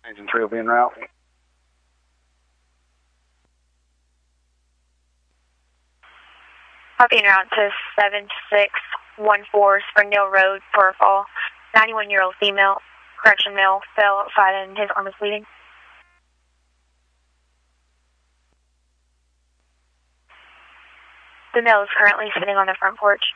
Agent 3 will be en route. Copy en route to 7614 Springdale Road, Porterfall. 91-year-old female, correction male, fell outside and his arm is bleeding. The male is currently sitting on the front porch.